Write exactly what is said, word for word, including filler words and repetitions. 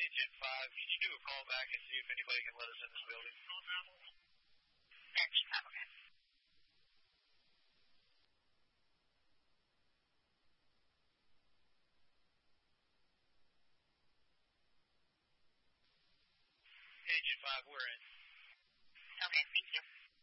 Engine five, can you do a call back and see if anybody can let us in this building? Engine five, okay. Engine five, we're in. Okay, thank you.